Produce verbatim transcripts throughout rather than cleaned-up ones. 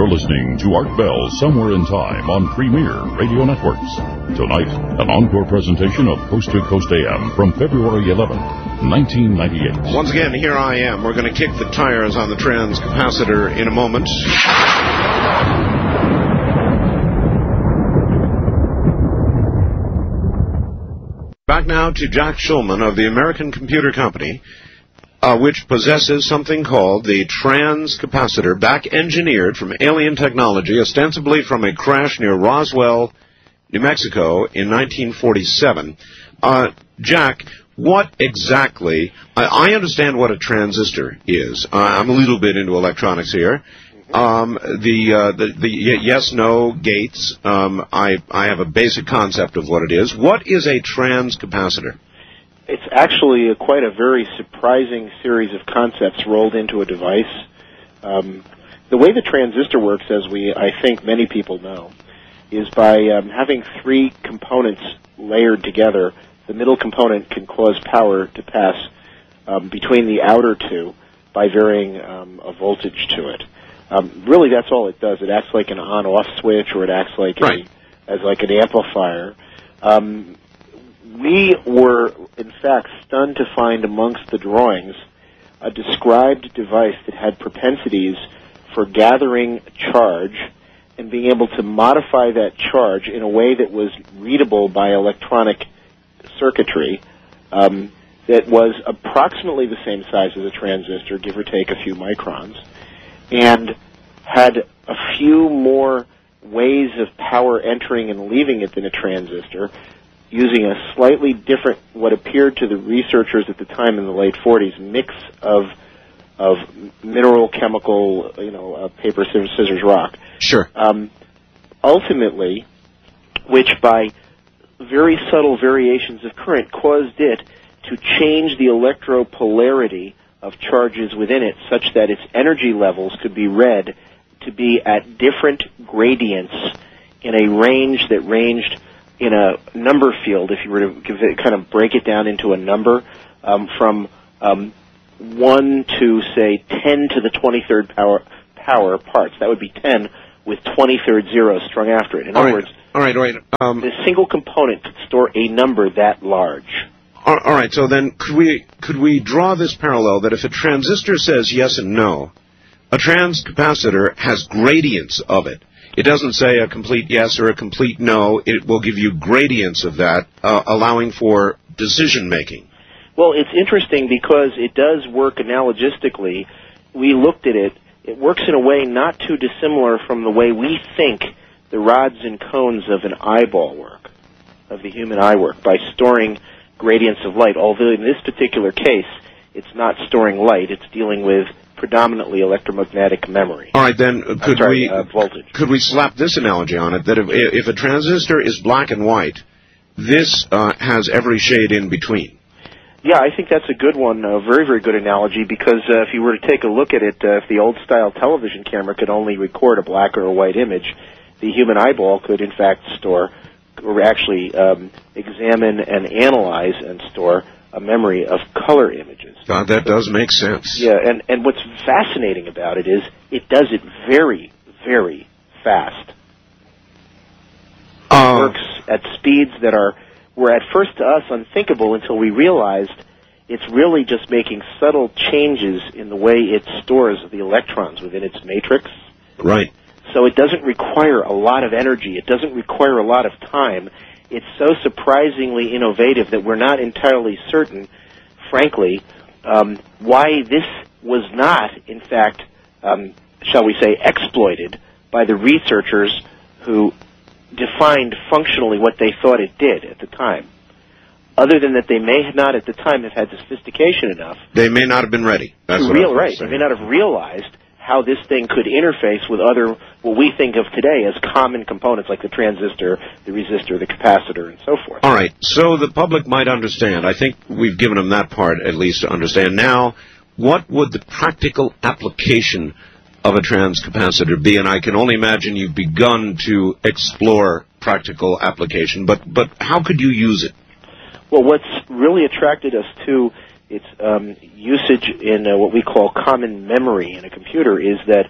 You're listening to Art Bell Somewhere in Time on Premier Radio Networks. Tonight, an encore presentation of Coast to Coast A M from February eleventh, nineteen ninety-eight. Once again, here I am. We're going to kick the tires on the transcapacitor in a moment. Back now to Jack Shulman of the American Computer Company, uh, which possesses something called the transcapacitor, back-engineered from alien technology, ostensibly from a crash near Roswell, New Mexico in nineteen forty-seven. Uh, Jack, what exactly, I, I understand what a transistor is. Uh, I'm a little bit into electronics here. Um, the, uh, the, the yes-no gates, um, I, I have a basic concept of what it is. What is a transcapacitor? It's actually a, quite a very surprising series of concepts rolled into a device. Um, the way the transistor works, as we, I think many people know, is by um, having three components layered together. The middle component can cause power to pass um, between the outer two by varying um, a voltage to it. Um, really, that's all it does. It acts like an on-off switch, or it acts like right. a, as like an amplifier. Um, we were, in fact, stunned to find amongst the drawings a described device that had propensities for gathering charge and being able to modify that charge in a way that was readable by electronic circuitry um, that was approximately the same size as a transistor, give or take a few microns, and had a few more ways of power entering and leaving it than a transistor, using a slightly different, what appeared to the researchers at the time in the late forties, mix of of mineral, chemical, you know, uh, paper, scissors, rock. Sure. Um, ultimately, which by very subtle variations of current caused it to change the electropolarity of charges within it such that its energy levels could be read to be at different gradients in a range that ranged in a number field, if you were to give it, kind of break it down into a number, um, from um, one to, say, ten to the twenty-third power, power parts. That would be ten with twenty-third zeros strung after it. In all other right. words, all right, all right. Um, the single component could store a number that large. All right, so then could we could we draw this parallel that if a transistor says yes and no, a transcapacitor has gradients of it. It doesn't say a complete yes or a complete no. It will give you gradients of that, uh, allowing for decision-making. Well, it's interesting because it does work analogistically. We looked at it. It works in a way not too dissimilar from the way we think the rods and cones of an eyeball work, of the human eye work, by storing gradients of light, although in this particular case, it's not storing light. It's dealing with predominantly electromagnetic memory. All right, then could sorry, we uh, voltage. could we slap this analogy on it, that if, if a transistor is black and white, this uh, has every shade in between? Yeah, I think that's a good one, a very, very good analogy, because uh, if you were to take a look at it, uh, if the old-style television camera could only record a black or a white image, the human eyeball could, in fact, store, or actually um, examine and analyze and store a memory of color images. God, that does make sense. Yeah, and, and what's fascinating about it is it does it very, very fast. Uh, it works at speeds that are were at first to us unthinkable until we realized it's really just making subtle changes in the way it stores the electrons within its matrix. Right. So it doesn't require a lot of energy. It doesn't require a lot of time. It's so surprisingly innovative that we're not entirely certain, frankly, um, why this was not, in fact, um, shall we say, exploited by the researchers who defined functionally what they thought it did at the time. Other than that they may not at the time have had sophistication enough. They may not have been ready. That's what real, I right. They may not have realized how this thing could interface with other, what we think of today as common components like the transistor, the resistor, the capacitor, and so forth. All right, so the public might understand. I think we've given them that part at least to understand. Now, what would the practical application of a transcapacitor be? And I can only imagine you've begun to explore practical application, but, but how could you use it? Well, what's really attracted us to its um, usage in uh, what we call common memory in a computer is that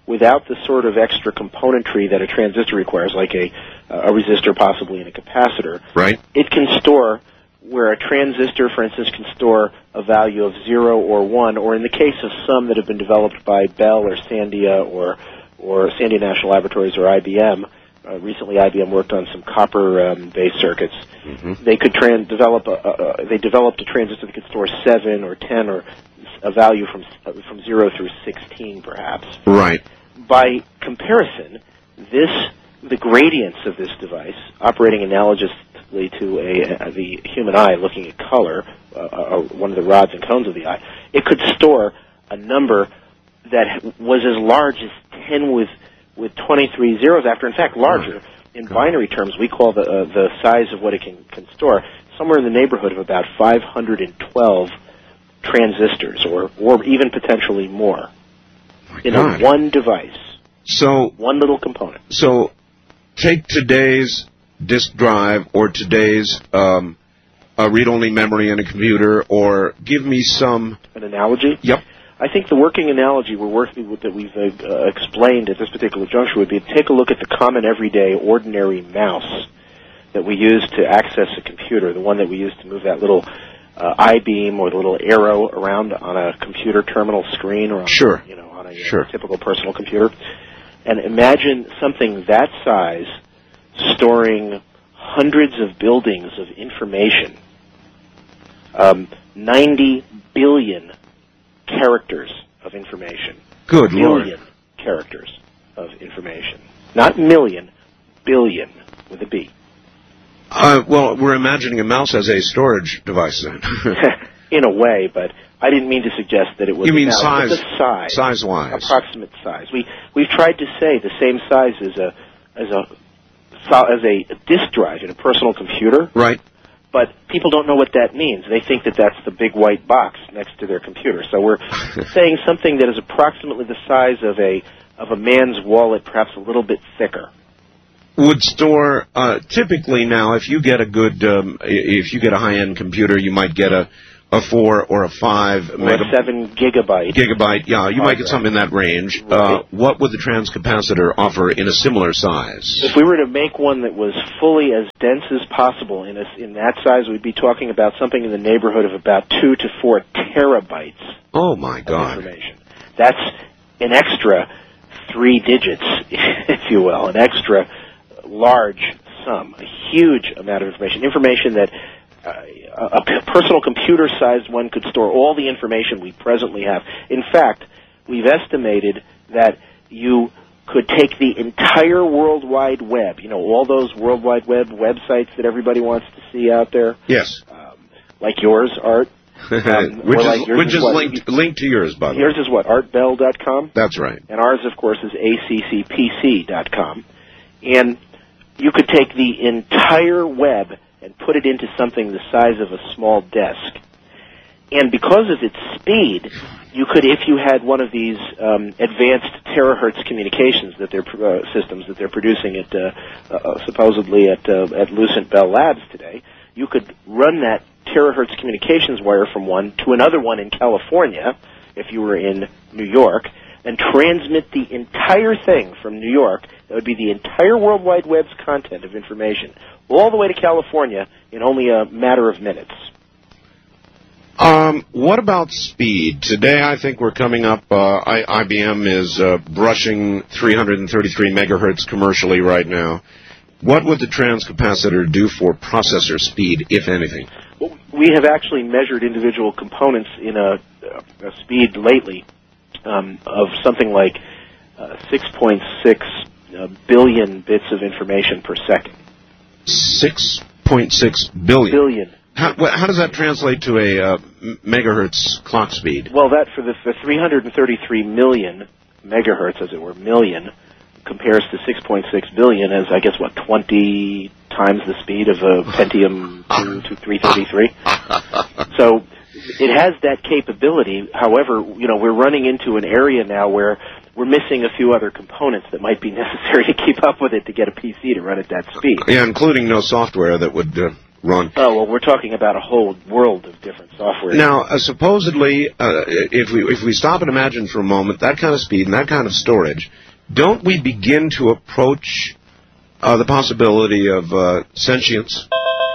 without the sort of extra componentry that a transistor requires, like a, a resistor possibly and a capacitor. Right. It can store where a transistor, for instance, can store a value of zero or one, or in the case of some that have been developed by Bell or Sandia or or Sandia National Laboratories or I B M. Uh, recently, I B M worked on some copper-based um, circuits. Mm-hmm. They could trans- develop a, a, a they developed a transistor that could store seven or ten or a value from uh, from zero through sixteen, perhaps. Right. By comparison, this the gradients of this device, operating analogously to a, a the human eye looking at color, uh, uh, one of the rods and cones of the eye, it could store a number that was as large as ten with with twenty-three zeros after. In fact, larger. In binary terms, we call the uh, the size of what it can, can store somewhere in the neighborhood of about five hundred twelve transistors, or or even potentially more, in a one device. So one little component. So take today's disk drive or today's um, uh, read-only memory in a computer, or give me some an analogy. Yep. I think the working analogy we're working with that we've uh, explained at this particular juncture would be to take a look at the common, everyday, ordinary mouse that we use to access a computer, the one that we use to move that little uh, I-beam or the little arrow around on a computer terminal screen, or on, sure. you know, on a sure. uh, typical personal computer. And imagine something that size storing hundreds of buildings of information, um, ninety billion characters of information. Good billion Lord. characters of information. Not million, billion, with a B. Uh, well, we're imagining a mouse as a storage device then. In a way, but I didn't mean to suggest that it was You mean a mouse, size? but the size. Size-wise. Approximate size. We, we've tried to say the same size as a, as a, as a disk drive in a personal computer. Right. But people don't know what that means. They think that that's the big white box next to their computer. So we're saying something that is approximately the size of a of a man's wallet, perhaps a little bit thicker. Would store uh, typically now, if you get a good, um, if you get a high-end computer, you might get a a four or a five or a seven gigabyte gigabyte. Yeah, you might get something in that range. Right. Uh, what would the transcapacitor offer in a similar size? If we were to make one that was fully as dense as possible in a, in that size, we'd be talking about something in the neighborhood of about two to four terabytes. Oh my God! Of information. That's an extra three digits, if you will, an extra large sum, a huge amount of information, information that uh, a p- personal computer-sized one could store all the information we presently have. In fact, we've estimated that you could take the entire World Wide Web, you know, all those World Wide Web websites that everybody wants to see out there. Yes. Um, like yours, Art. Um, which is, like yours which is, is what? linked, linked to yours, by the way. Yours is what, art bell dot com? That's right. And ours, of course, is A C C P C dot com. And you could take the entire web and put it into something the size of a small desk. And because of its speed, you could, if you had one of these um, advanced terahertz communications that they're uh, systems that they're producing at uh, uh, supposedly at uh, at Lucent Bell Labs today, you could run that terahertz communications wire from one to another one in California, if you were in New York, and transmit the entire thing from New York. That would be the entire World Wide Web's content of information, all the way to California in only a matter of minutes. Um, what about speed? Today, I think we're coming up. Uh, I, IBM is uh, brushing three hundred thirty-three megahertz commercially right now. What would the transcapacitor do for processor speed, if anything? Well, we have actually measured individual components in a, a speed lately um, of something like uh, six point six uh, billion bits of information per second. six point six billion? Billion. How, how does that translate to a uh, megahertz clock speed? Well, that for the, the three hundred thirty-three million megahertz, as it were, million, compares to six point six billion as, I guess, what, twenty times the speed of a Pentium two to three thirty-three. So it has that capability. However, you know, we're running into an area now where we're missing a few other components that might be necessary to keep up with it to get a P C to run at that speed. Yeah, including no software that would uh, Ron? Oh, well, we're talking about a whole world of different software. Now, uh, supposedly, uh, if we if we stop and imagine for a moment that kind of speed and that kind of storage, don't we begin to approach uh, the possibility of uh, sentience?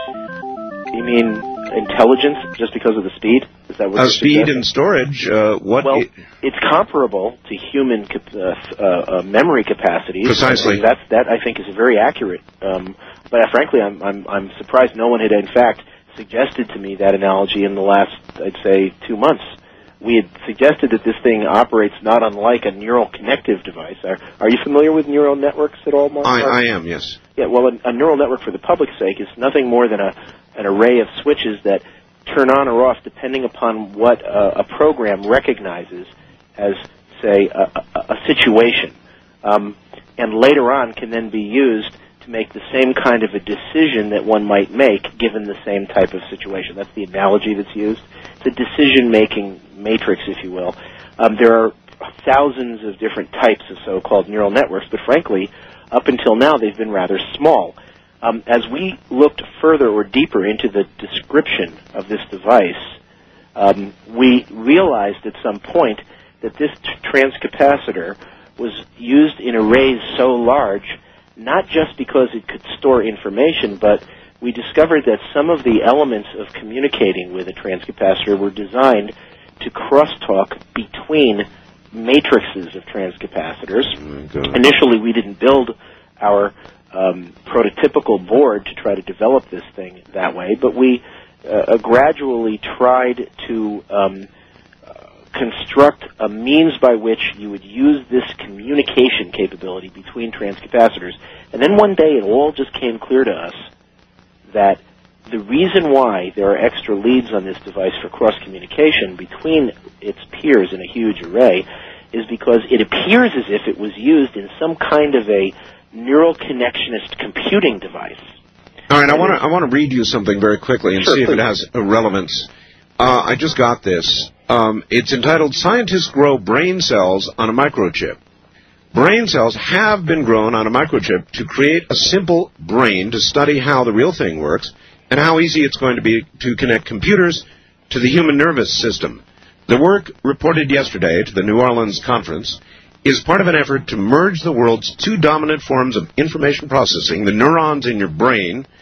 You mean intelligence just because of the speed? Is that what uh, you're speed suggesting? and storage? Uh, what? Well, I- it's comparable to human cap- uh, uh, uh, memory capacities. Precisely. And that's that I think is very accurate. Um, but uh, frankly, I'm, I'm I'm surprised no one had in fact suggested to me that analogy in the last, I'd say, two months. We had suggested that this thing operates not unlike a neural connective device. Are, are you familiar with neural networks at all, Mark? I, I am, yes. Yeah, well, a, a neural network, for the public's sake, is nothing more than a an array of switches that turn on or off depending upon what uh, a program recognizes as, say, a, a, a situation, um, and later on can then be used to make the same kind of a decision that one might make given the same type of situation. That's the analogy that's used. It's a decision-making matrix, if you will. Um, there are thousands of different types of so-called neural networks, but frankly, up until now, they've been rather small. Um, as we looked further or deeper into the description of this device, um, we realized at some point that this t- transcapacitor was used in arrays so large, not just because it could store information, but we discovered that some of the elements of communicating with a transcapacitor were designed to crosstalk between matrices of transcapacitors. Mm-hmm. Initially, we didn't build our um, prototypical board to try to develop this thing that way, but we uh, gradually tried to um, construct a means by which you would use this communication capability between transcapacitors. And then one day it all just came clear to us that the reason why there are extra leads on this device for cross-communication between its peers in a huge array is because it appears as if it was used in some kind of a neural connectionist computing device. All right, I want to I want to read you something very quickly and Sure, see if please. it has a relevance. Uh, I just got this. Um, it's entitled "Scientists Grow Brain Cells on a Microchip." Brain cells have been grown on a microchip to create a simple brain to study how the real thing works and how easy it's going to be to connect computers to the human nervous system. The work, reported yesterday to the New Orleans conference, is part of an effort to merge the world's two dominant forms of information processing, the neurons in your brain